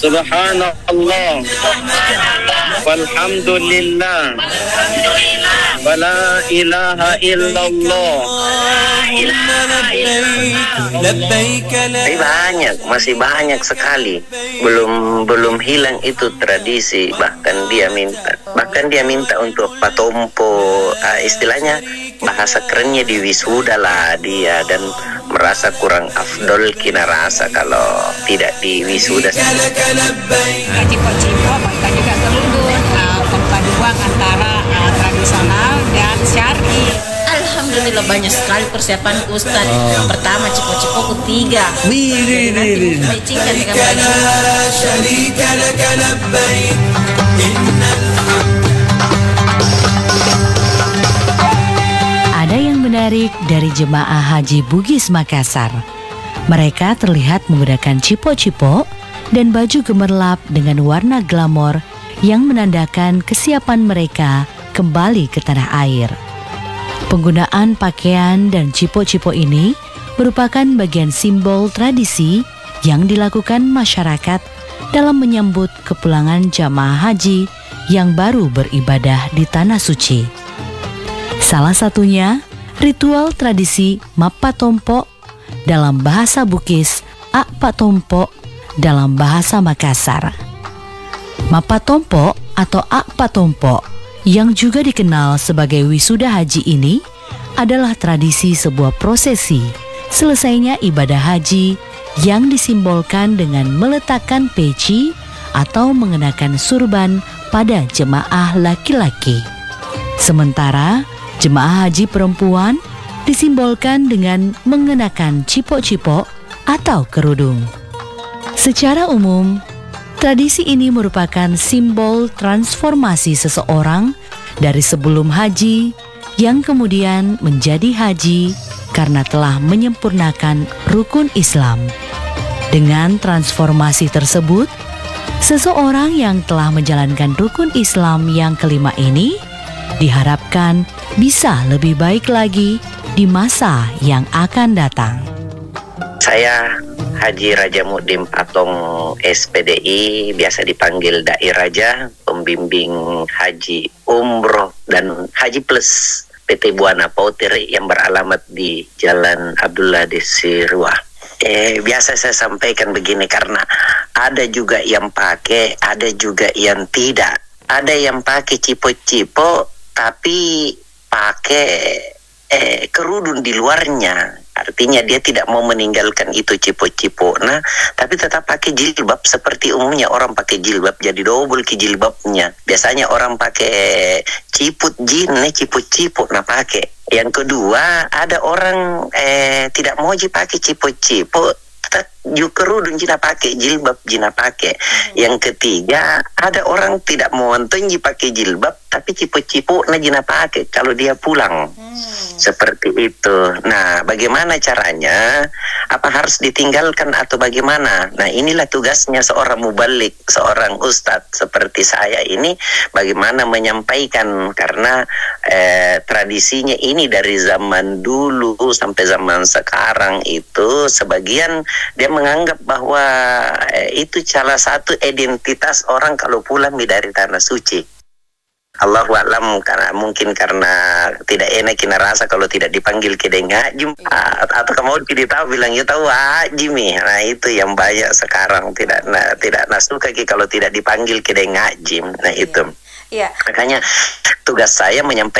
Subhanallah, walhamdulillah, wala ilaha illallah. Masih banyak sekali. Belum hilang itu tradisi. Bahkan dia minta untuk patompo, istilahnya bahasa kerennya di wisuda lah dia, dan merasa kurang afdol kina rasa kalau tidak di wisuda. Cipok-cipok mereka juga kerudung, perpaduan antara tradisional dan syar'i. Alhamdulillah banyak sekali persiapan Ustaz. Pertama cipok-cipok ketiga. Matchingkan dengan baju. Ada yang menarik dari jemaah Haji Bugis Makassar. Mereka terlihat menggunakan cipok-cipok dan baju gemerlap dengan warna glamor yang menandakan kesiapan mereka kembali ke tanah air. Penggunaan pakaian dan cipok-cipok ini merupakan bagian simbol tradisi yang dilakukan masyarakat dalam menyambut kepulangan jamaah haji yang baru beribadah di Tanah Suci. Salah satunya ritual tradisi Mapatompo dalam bahasa Bugis, Akpatompo dalam bahasa Makassar. Mapatompo atau Akpatompo yang juga dikenal sebagai wisuda haji ini adalah tradisi sebuah prosesi selesainya ibadah haji yang disimbolkan dengan meletakkan peci atau mengenakan surban pada jemaah laki-laki. Sementara jemaah haji perempuan disimbolkan dengan mengenakan cipok-cipok atau kerudung. Secara umum, tradisi ini merupakan simbol transformasi seseorang dari sebelum haji yang kemudian menjadi haji karena telah menyempurnakan rukun Islam. Dengan transformasi tersebut, seseorang yang telah menjalankan rukun Islam yang kelima ini diharapkan bisa lebih baik lagi di masa yang akan datang. Saya Haji Raja Mudim Atong SPDI, biasa dipanggil Dai Raja, pembimbing haji umroh dan haji plus PT Buana Pautir yang beralamat di Jalan Abdullah Desirwa. Biasa saya sampaikan begini karena ada juga yang pakai, ada juga yang tidak. Ada yang pakai cipo-cipo tapi pakai kerudung di luarnya. Artinya dia tidak mau meninggalkan itu cipo-cipo. Nah, tapi tetap pakai jilbab seperti umumnya orang pakai jilbab, jadi double ke jilbabnya. Biasanya orang pakai ciput jin, cipo-cipo nah pakai. Yang kedua, ada orang tidak mau pakai cipo-cipo, juga kerudung jina pakai, jilbab jina pakai. Yang ketiga, ada orang tidak mau nonton pakai jilbab tapi cipo-cipo na jina pakai kalau dia pulang. Seperti itu. Nah, bagaimana caranya? Apa harus ditinggalkan atau bagaimana? Nah, inilah tugasnya seorang mubalik, seorang ustadz seperti saya ini, bagaimana menyampaikan, karena tradisinya ini dari zaman dulu sampai zaman sekarang itu sebagian dia menganggap bahwa itu salah satu identitas orang kalau pulang dari Tanah Suci. Allahu a'lam, karena mungkin karena tidak enak kina rasa kalau tidak dipanggil ke ngajim, atau kamu tidak tahu bilang ya tahu haji mi. Nah, itu yang banyak sekarang tidak suka kalau tidak dipanggil ke ngajim. Nah, itu. Makanya tugas saya menyampaikan